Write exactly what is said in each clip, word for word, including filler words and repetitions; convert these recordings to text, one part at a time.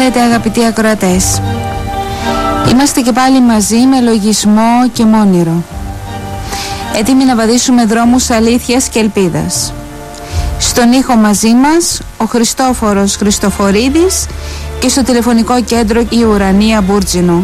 Χαίρετε αγαπητοί ακροατές. Είμαστε και πάλι μαζί με λογισμό και μόνιρο. Έτοιμοι να βαδίσουμε δρόμους αλήθειας και ελπίδας. Στον ήχο μαζί μας ο Χριστόφορος Χριστοφορίδης και στο τηλεφωνικό κέντρο η Ουρανία Μπούρτζινου.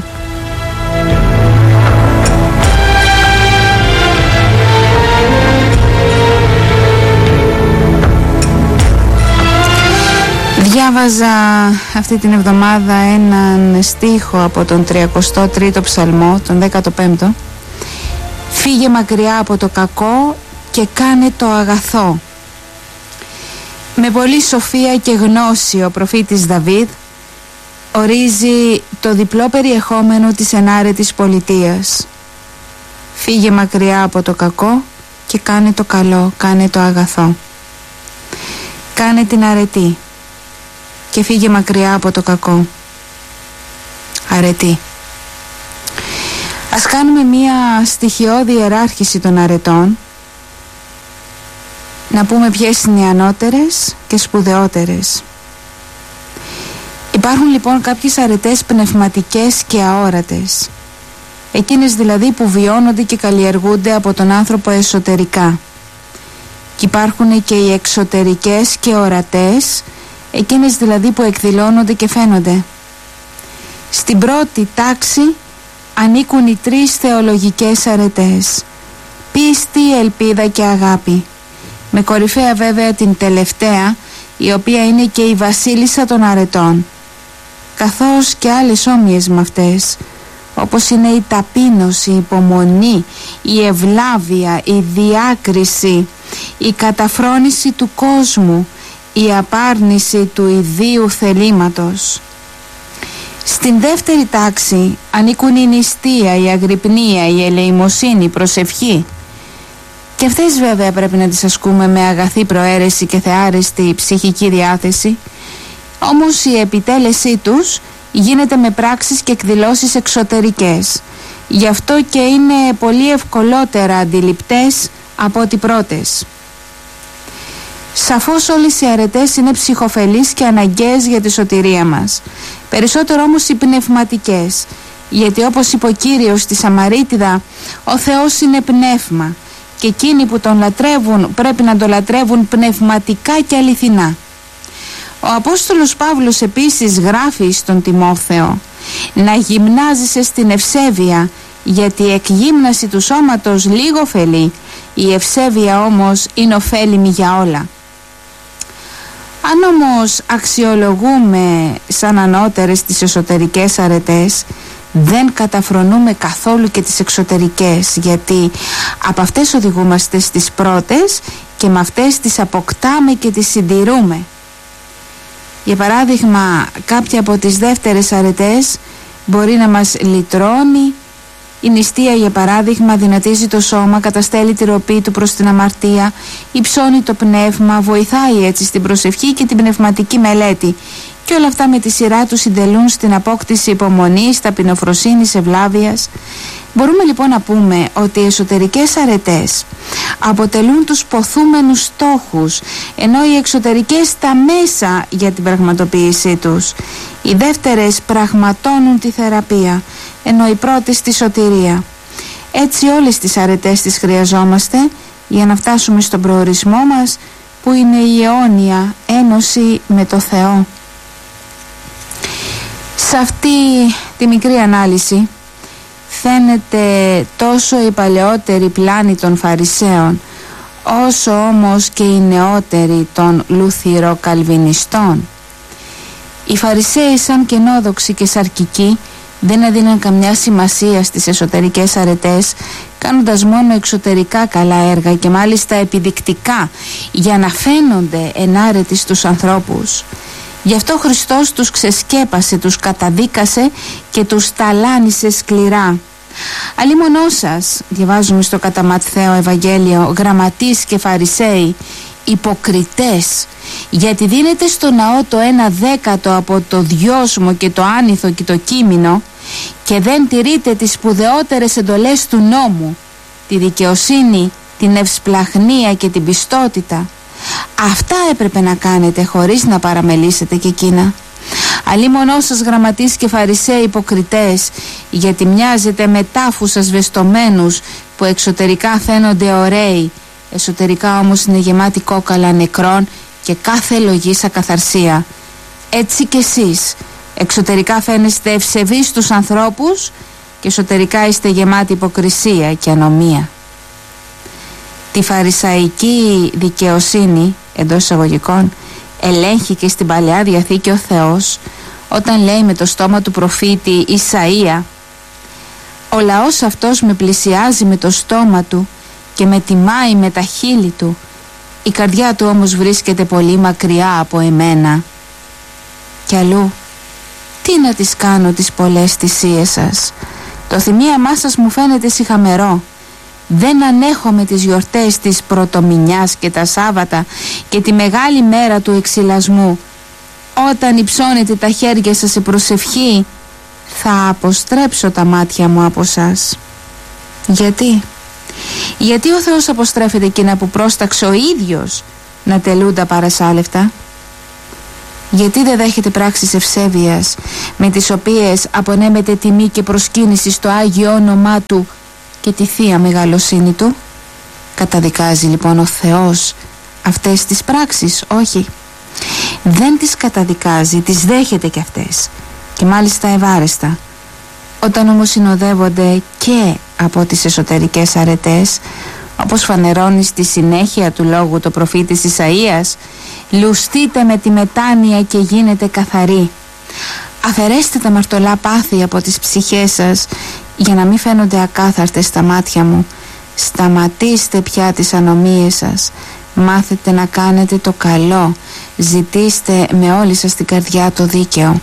Διάβαζα αυτή την εβδομάδα έναν στίχο από τον τριακοστό τρίτο ψαλμό, τον δέκατο πέμπτο. Φύγε μακριά από το κακό και κάνε το αγαθό. Με πολλή σοφία και γνώση ο προφήτης Δαβίδ ορίζει το διπλό περιεχόμενο της ενάρετης πολιτείας. Φύγε μακριά από το κακό και κάνε το καλό, κάνε το αγαθό. Κάνε την αρετή και φύγε μακριά από το κακό. Αρετή. Ας κάνουμε μία στοιχειώδη ιεράρχηση των αρετών, να πούμε ποιες είναι οι ανώτερες και σπουδαιότερες. Υπάρχουν λοιπόν κάποιες αρετές πνευματικές και αόρατες, εκείνες δηλαδή που βιώνονται και καλλιεργούνται από τον άνθρωπο εσωτερικά, και υπάρχουν και οι εξωτερικές και ορατές, εκείνες δηλαδή που εκδηλώνονται και φαίνονται. Στην πρώτη τάξη ανήκουν οι τρεις θεολογικές αρετές: πίστη, ελπίδα και αγάπη, με κορυφαία βέβαια την τελευταία, η οποία είναι και η βασίλισσα των αρετών, καθώς και άλλες όμοιες με αυτές, όπως είναι η ταπείνωση, η υπομονή, η ευλάβεια, η διάκριση, η καταφρόνηση του κόσμου, η απάρνηση του ιδίου θελήματος. Στην δεύτερη τάξη ανήκουν η νηστεία, η αγρυπνία, η ελεημοσύνη, η προσευχή, και αυτές βέβαια πρέπει να τις ασκούμε με αγαθή προαίρεση και θεάριστη ψυχική διάθεση, όμως η επιτέλεσή τους γίνεται με πράξεις και εκδηλώσεις εξωτερικές, γι' αυτό και είναι πολύ ευκολότερα αντιληπτές από ό,τι πρώτες. Σαφώς όλες οι αρετές είναι ψυχοφελείς και αναγκαίες για τη σωτηρία μας, περισσότερο όμως οι πνευματικές, γιατί όπως είπε ο Κύριος στη Σαμαρίτιδα, ο Θεός είναι πνεύμα και εκείνοι που τον λατρεύουν πρέπει να τον λατρεύουν πνευματικά και αληθινά. Ο Απόστολος Παύλος επίσης γράφει στον Τιμόθεο να γυμνάζεσαι στην ευσέβεια, γιατί η εκγύμναση του σώματος λίγο ωφελεί, η ευσέβεια όμως είναι ωφέλιμη για όλα. Αν όμως αξιολογούμε σαν ανώτερες τις εσωτερικές αρετές, δεν καταφρονούμε καθόλου και τις εξωτερικές, γιατί από αυτές οδηγούμαστε στις πρώτες και με αυτές τις αποκτάμε και τις συντηρούμε. Για παράδειγμα, κάποια από τις δεύτερες αρετές μπορεί να μας λυτρώνει. Η νηστεία, για παράδειγμα, δυνατίζει το σώμα, καταστέλει τη ροπή του προς την αμαρτία, υψώνει το πνεύμα, βοηθάει έτσι στην προσευχή και την πνευματική μελέτη, και όλα αυτά με τη σειρά του συντελούν στην απόκτηση υπομονής, ταπεινοφροσύνης, ευλάβειας. Μπορούμε λοιπόν να πούμε ότι οι εσωτερικές αρετές αποτελούν τους ποθούμενους στόχους, ενώ οι εξωτερικές τα μέσα για την πραγματοποίησή τους. Οι δεύτερες πραγματώνουν τη θεραπεία, ενώ οι πρώτες τη σωτηρία. Έτσι όλες τις αρετές τις χρειαζόμαστε για να φτάσουμε στον προορισμό μας, που είναι η αιώνια ένωση με το Θεό. Σε αυτή τη μικρή ανάλυση φαίνεται τόσο η παλαιότερη πλάνη των Φαρισαίων, όσο όμως και η νεότερη των Λουθυροκαλβινιστών. Οι Φαρισαίοι, σαν κενόδοξοι και σαρκικοί, δεν έδιναν καμιά σημασία στις εσωτερικές αρετές, κάνοντας μόνο εξωτερικά καλά έργα και μάλιστα επιδεικτικά, για να φαίνονται ενάρετοι στους ανθρώπους. Γι' αυτό ο Χριστός τους ξεσκέπασε, τους καταδίκασε και τους ταλάνισε σκληρά. «Αλίμονό σας», διαβάζουμε στο κατά Ματθαίο Ευαγγέλιο, «γραμματείς και Φαρισαίοι, υποκριτές, γιατί δίνετε στο ναό το ένα δέκατο από το δυόσμο και το άνηθο και το κείμενο και δεν τηρείτε τις σπουδαιότερες εντολές του νόμου, τη δικαιοσύνη, την ευσπλαχνία και την πιστότητα. Αυτά έπρεπε να κάνετε χωρίς να παραμελήσετε και εκείνα. Αλλήμωνό σας γραμματείς και φαρισαίοι υποκριτές, γιατί μοιάζετε με τάφους ασβεστομένους που εξωτερικά φαίνονται ωραίοι, εσωτερικά όμως είναι γεμάτοι κόκαλα νεκρών και κάθε λογής ακαθαρσία. Έτσι κι εσείς εξωτερικά φαίνεστε ευσεβείς στους ανθρώπους και εσωτερικά είστε γεμάτοι υποκρισία και ανομία. Τη φαρισαϊκή δικαιοσύνη, εντός εισαγωγικών, ελέγχει και στην Παλαιά Διαθήκη ο Θεός όταν λέει με το στόμα του προφήτη Ισαΐα: «Ο λαός αυτός με πλησιάζει με το στόμα του και με τιμάει με τα χείλη του, η καρδιά του όμως βρίσκεται πολύ μακριά από εμένα». Κι αλλού: «Τι να τις κάνω τις πολλές θυσίες σας, το θυμίαμά σας μου φαίνεται σιχαμερό. Δεν ανέχομαι τις γιορτές της Πρωτομηνιάς και τα Σάββατα και τη μεγάλη μέρα του εξυλασμού. Όταν υψώνετε τα χέρια σας σε προσευχή, θα αποστρέψω τα μάτια μου από σας». Γιατί? Γιατί ο Θεός αποστρέφεται εκείνα που πρόσταξε ο ίδιος να τελούν τα παρασάλευτα? Γιατί δεν δέχεται πράξεις ευσέβειας με τις οποίες απονέμεται τιμή και προσκύνηση στο Άγιο όνομά Του και τη Θεία Μεγαλοσύνη Του? Καταδικάζει λοιπόν ο Θεός αυτές τις πράξεις? Όχι, δεν τις καταδικάζει, τις δέχεται και αυτές, και μάλιστα ευάρεστα. Όταν όμως συνοδεύονται και από τις εσωτερικές αρετές, όπως φανερώνει στη συνέχεια του λόγου το προφήτης Ισαΐας: «Λουστείτε με τη μετάνοια και γίνετε καθαροί. Αφαιρέστε τα μαρτωλά πάθη από τις ψυχές σας για να μην φαίνονται ακάθαρτες στα μάτια μου. Σταματήστε πια τις ανομίες σας. Μάθετε να κάνετε το καλό. Ζητήστε με όλη σας την καρδιά το δίκαιο».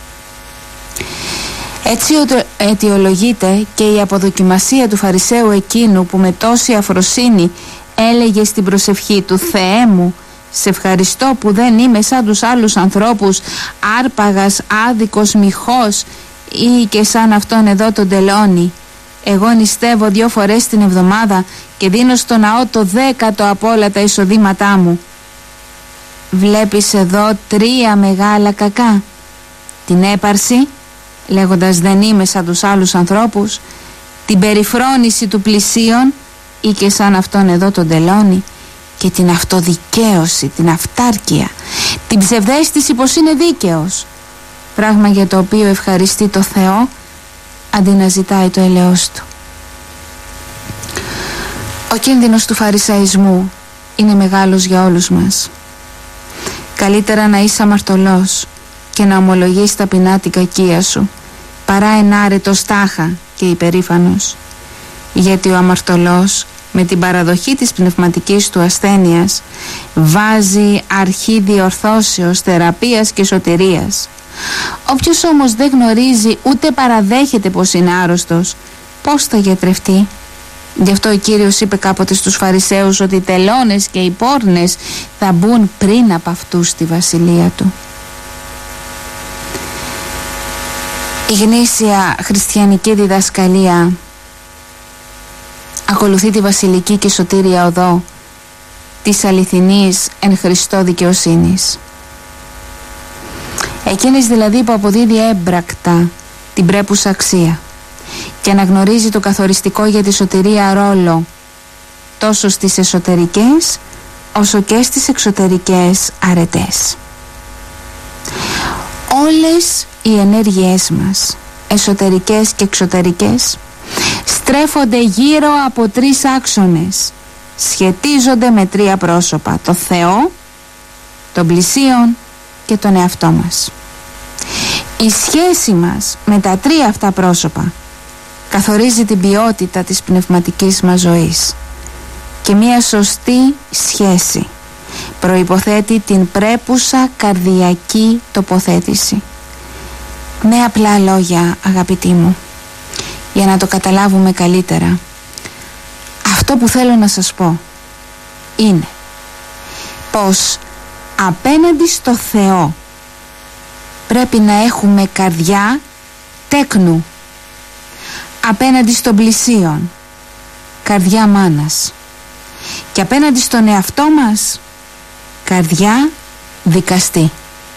Έτσι αιτιολογείται και η αποδοκιμασία του Φαρισαίου εκείνου που με τόση αφροσύνη έλεγε στην προσευχή του: «Θεέ μου, σε ευχαριστώ που δεν είμαι σαν τους άλλους ανθρώπους, άρπαγας, άδικος, μοιχός ή και σαν αυτόν εδώ τον τελώνει. Εγώ νηστεύω δυο φορές την εβδομάδα και δίνω στο ναό το δέκατο από όλα τα εισοδήματά μου». Βλέπεις εδώ τρία μεγάλα κακά: την έπαρση, λέγοντας δεν είμαι σαν τους άλλους ανθρώπους, την περιφρόνηση του πλησίον ή και σαν αυτόν εδώ τον τελώνει, και την αυτοδικαίωση, την αυτάρκεια, την ψευδαίσθηση πως είναι δίκαιος, πράγμα για το οποίο ευχαριστεί το Θεό αντί να ζητάει το έλεος Του. Ο κίνδυνος του φαρισαϊσμού είναι μεγάλος για όλους μας. Καλύτερα να είσαι αμαρτωλός και να ομολογείς ταπεινά την κακία σου, παρά ενάρετος τάχα και υπερήφανος. Γιατί ο αμαρτωλός με την παραδοχή της πνευματικής του ασθένειας βάζει αρχή διορθώσεως, θεραπείας και σωτηρίας. Όποιος όμως δεν γνωρίζει ούτε παραδέχεται πως είναι άρρωστος, πώς θα γιατρευτεί? Γι' αυτό ο Κύριος είπε κάποτε στους Φαρισαίους ότι οι τελώνες και οι πόρνες θα μπουν πριν από αυτούς στη βασιλεία Του. Η γνήσια χριστιανική διδασκαλία ακολουθεί τη βασιλική και σωτήρια οδό της αληθινής εν Χριστώ δικαιοσύνης. Εκείνης δηλαδή που αποδίδει έμπρακτα την πρέπουσα αξία και αναγνωρίζει το καθοριστικό για τη σωτηρία ρόλο τόσο στις εσωτερικές όσο και στις εξωτερικές αρετές. Όλες οι ενέργειές μας, εσωτερικές και εξωτερικές, στρέφονται γύρω από τρεις άξονες, σχετίζονται με τρία πρόσωπα: το Θεό, τον πλησίον και τον εαυτό μας. Η σχέση μας με τα τρία αυτά πρόσωπα καθορίζει την ποιότητα της πνευματικής μας ζωής, και μια σωστή σχέση προϋποθέτει την πρέπουσα καρδιακή τοποθέτηση. Με απλά λόγια, αγαπητοί μου, για να το καταλάβουμε καλύτερα, αυτό που θέλω να σας πω είναι πως απέναντι στο Θεό πρέπει να έχουμε καρδιά τέκνου, απέναντι στον πλησίον καρδιά μάνας, και απέναντι στον εαυτό μας καρδιά δικαστή.